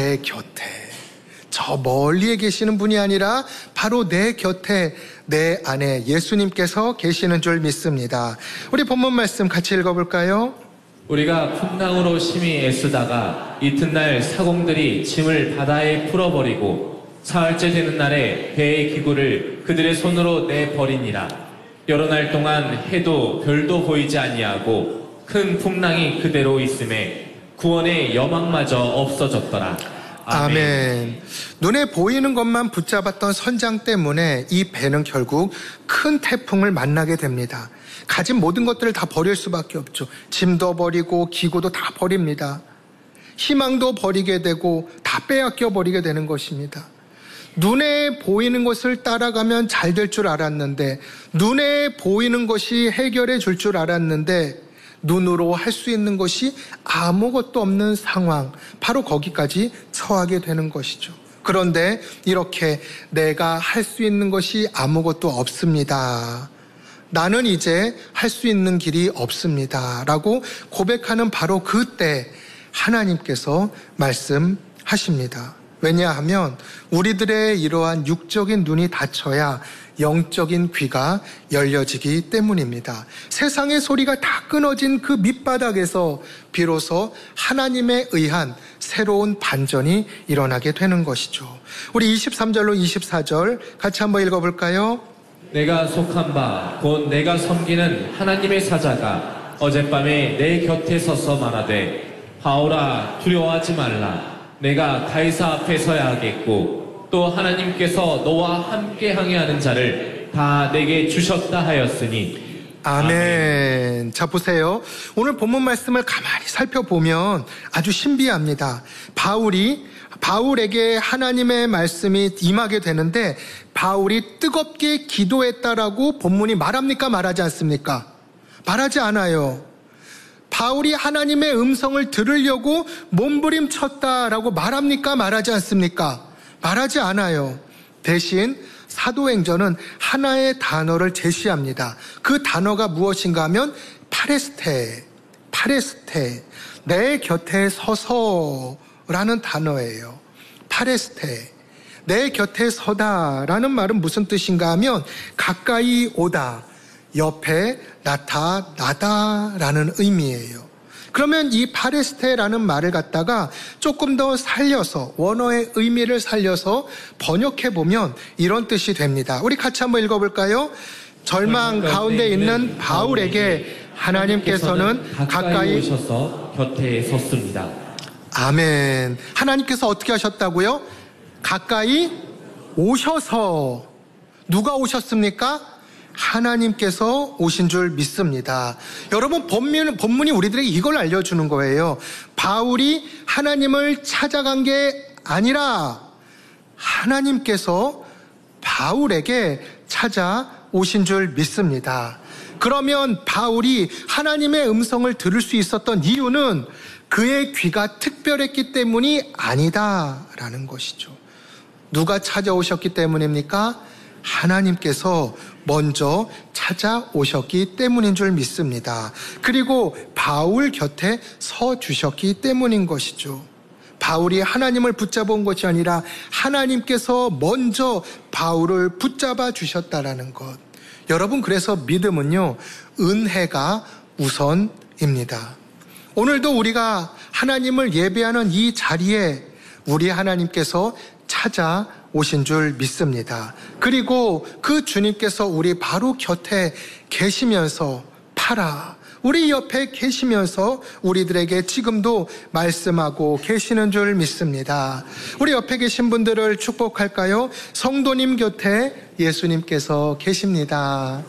내 곁에, 저 멀리에 계시는 분이 아니라 바로 내 곁에, 내 안에 예수님께서 계시는 줄 믿습니다. 우리 본문 말씀 같이 읽어볼까요? 우리가 풍랑으로 심히 애쓰다가 이튿날 사공들이 짐을 바다에 풀어버리고 사흘째 되는 날에 배의 기구를 그들의 손으로 내버리니라. 여러 날 동안 해도 별도 보이지 아니하고 큰 풍랑이 그대로 있음에 구원의 여망마저 없어졌더라. 아멘. 눈에 보이는 것만 붙잡았던 선장 때문에 이 배는 결국 큰 태풍을 만나게 됩니다. 가진 모든 것들을 다 버릴 수밖에 없죠. 짐도 버리고 기구도 다 버립니다. 희망도 버리게 되고 다 빼앗겨 버리게 되는 것입니다. 눈에 보이는 것을 따라가면 잘 될 줄 알았는데, 눈에 보이는 것이 해결해 줄 줄 알았는데, 눈으로 할 수 있는 것이 아무것도 없는 상황, 바로 거기까지 처하게 되는 것이죠. 그런데 이렇게 내가 할 수 있는 것이 아무것도 없습니다, 나는 이제 할 수 있는 길이 없습니다 라고 고백하는 바로 그때 하나님께서 말씀하십니다. 왜냐하면 우리들의 이러한 육적인 눈이 닫혀야 영적인 귀가 열려지기 때문입니다. 세상의 소리가 다 끊어진 그 밑바닥에서 비로소 하나님에 의한 새로운 반전이 일어나게 되는 것이죠. 우리 23절로 24절 같이 한번 읽어볼까요? 내가 속한 바 곧 내가 섬기는 하나님의 사자가 어젯밤에 내 곁에 서서 말하되 바오라 두려워하지 말라. 내가 가이사 앞에 서야 하겠고 또 하나님께서 너와 함께 항해하는 자를 다 내게 주셨다 하였으니. 아멘. 자, 보세요. 오늘 본문 말씀을 가만히 살펴보면 아주 신비합니다. 바울에게 하나님의 말씀이 임하게 되는데, 바울이 뜨겁게 기도했다라고 본문이 말합니까? 말하지 않습니까? 말하지 않아요. 바울이 하나님의 음성을 들으려고 몸부림쳤다라고 말합니까? 말하지 않습니까? 말하지 않아요. 대신 사도행전은 하나의 단어를 제시합니다. 그 단어가 무엇인가 하면 파레스테, 내 곁에 서서라는 단어예요. 파레스테, 내 곁에 서다라는 말은 무슨 뜻인가 하면 가까이 오다, 옆에 나타나다라는 의미예요. 그러면 이 파레스테라는 말을 갖다가 조금 더 살려서, 원어의 의미를 살려서 번역해보면 이런 뜻이 됩니다. 우리 같이 한번 읽어볼까요? 절망 가운데 있는 바울에게 하나님께서는 가까이 오셔서 곁에 섰습니다. 아멘. 하나님께서 어떻게 하셨다고요? 가까이 오셔서. 누가 오셨습니까? 하나님께서 오신 줄 믿습니다. 여러분, 본문이 우리들에게 이걸 알려주는 거예요. 바울이 하나님을 찾아간 게 아니라 하나님께서 바울에게 찾아오신 줄 믿습니다. 그러면 바울이 하나님의 음성을 들을 수 있었던 이유는 그의 귀가 특별했기 때문이 아니다라는 것이죠. 누가 찾아오셨기 때문입니까? 하나님께서 먼저 찾아오셨기 때문인 줄 믿습니다. 그리고 바울 곁에 서 주셨기 때문인 것이죠. 바울이 하나님을 붙잡은 것이 아니라 하나님께서 먼저 바울을 붙잡아 주셨다라는 것. 여러분, 그래서 믿음은요, 은혜가 우선입니다. 오늘도 우리가 하나님을 예배하는 이 자리에 우리 하나님께서 찾아오신 줄 믿습니다. 그리고 그 주님께서 우리 바로 곁에 계시면서, 우리 옆에 계시면서 우리들에게 지금도 말씀하고 계시는 줄 믿습니다. 우리 옆에 계신 분들을 축복할까요? 성도님 곁에 예수님께서 계십니다.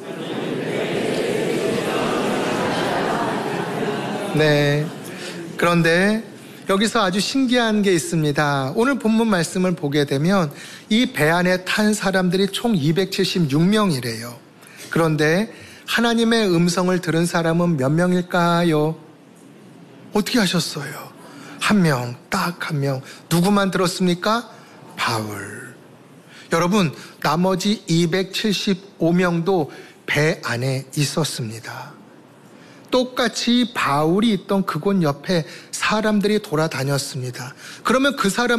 네. 그런데 여기서 아주 신기한 게 있습니다. 오늘 본문 말씀을 보게 되면 이 배 안에 탄 사람들이 총 276명이래요. 그런데 하나님의 음성을 들은 사람은 몇 명일까요? 어떻게 하셨어요? 한 명, 딱 한 명. 누구만 들었습니까? 바울. 여러분, 나머지 275명도 배 안에 있었습니다. 똑같이 바울이 있던 그곳 옆에 사람들이 돌아다녔습니다. 그러면 그 사람